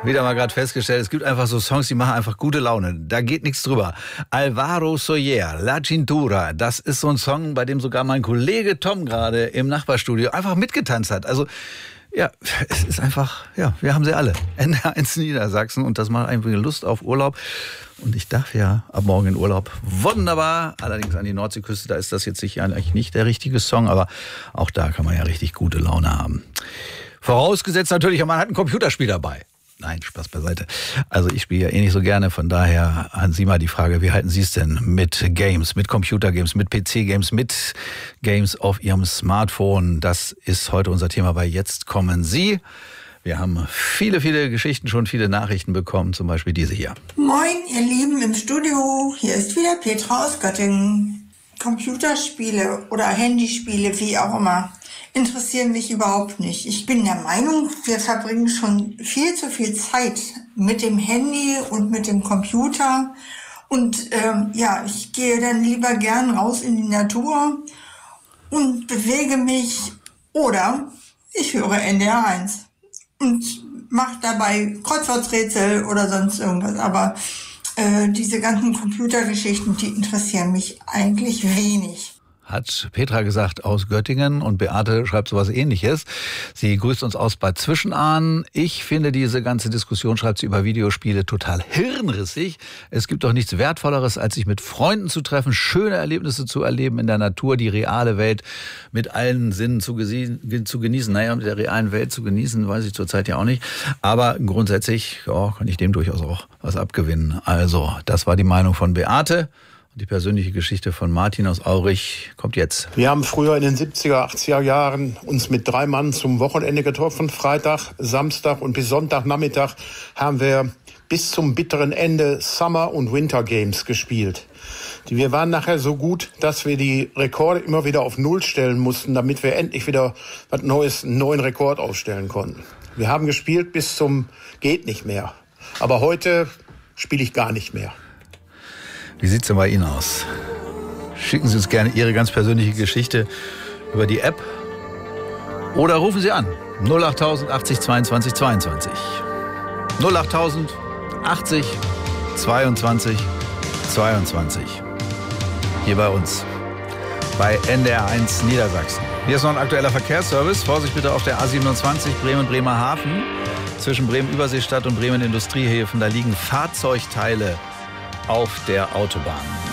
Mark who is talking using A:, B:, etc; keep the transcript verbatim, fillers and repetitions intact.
A: wieder mal gerade festgestellt, es gibt einfach so Songs, die machen einfach gute Laune. Da geht nichts drüber. Alvaro Soler, La Cintura, das ist so ein Song, bei dem sogar mein Kollege Tom gerade im Nachbarstudio einfach mitgetanzt hat. Also ja, es ist einfach, ja, wir haben sie alle. N D R eins Niedersachsen und das macht einfach Lust auf Urlaub. Und ich darf ja ab morgen in Urlaub. Wunderbar. Allerdings an die Nordseeküste, da ist das jetzt sicher eigentlich nicht der richtige Song, aber auch da kann man ja richtig gute Laune haben. Vorausgesetzt natürlich, man hat ein Computerspiel dabei. Nein, Spaß beiseite. Also ich spiele ja eh nicht so gerne, von daher an Sie mal die Frage, wie halten Sie es denn mit Games, mit Computergames, mit P C-Games, mit Games auf Ihrem Smartphone? Das ist heute unser Thema bei Jetzt kommen Sie. Wir haben viele, viele Geschichten, schon viele Nachrichten bekommen, zum Beispiel diese hier.
B: Moin, ihr Lieben im Studio, hier ist wieder Petra aus Göttingen. Computerspiele oder Handyspiele, wie auch immer, interessieren mich überhaupt nicht. Ich bin der Meinung, wir verbringen schon viel zu viel Zeit mit dem Handy und mit dem Computer. Und ähm, ja, ich gehe dann lieber gern raus in die Natur und bewege mich oder ich höre N D R eins und mache dabei Kreuzworträtsel oder sonst irgendwas. Aber äh, diese ganzen Computergeschichten, die interessieren mich eigentlich wenig.
A: Hat Petra gesagt aus Göttingen und Beate schreibt sowas Ähnliches. Sie grüßt uns aus Bad Zwischenahn. Ich finde diese ganze Diskussion, schreibt sie, über Videospiele total hirnrissig. Es gibt doch nichts Wertvolleres, als sich mit Freunden zu treffen, schöne Erlebnisse zu erleben in der Natur, die reale Welt mit allen Sinnen zu, gesi- zu genießen. Naja, mit der realen Welt zu genießen, weiß ich zurzeit ja auch nicht. Aber grundsätzlich ja, kann ich dem durchaus auch was abgewinnen. Also, das war die Meinung von Beate. Die persönliche Geschichte von Martin aus Aurich kommt jetzt.
C: Wir haben früher in den siebziger, achtziger Jahren uns mit drei Mann zum Wochenende getroffen. Freitag, Samstag und bis Sonntagnachmittag haben wir bis zum bitteren Ende Summer- und Winter Games gespielt. Wir waren nachher so gut, dass wir die Rekorde immer wieder auf Null stellen mussten, damit wir endlich wieder was Neues, einen neuen Rekord aufstellen konnten. Wir haben gespielt bis zum geht nicht mehr. Aber heute spiele ich gar nicht mehr.
A: Wie sieht's denn bei Ihnen aus? Schicken Sie uns gerne Ihre ganz persönliche Geschichte über die App oder rufen Sie an null achttausend achtzig zweiundzwanzig zweiundzwanzig. null achttausend achtzig zweiundzwanzig zweiundzwanzig. Hier bei uns bei N D R eins Niedersachsen. Hier ist noch ein aktueller Verkehrsservice. Vorsicht bitte auf der A siebenundzwanzig Bremen-Bremerhaven. Zwischen Bremen-Überseestadt und Bremen-Industriehäfen. Da liegen Fahrzeugteile auf der Autobahn.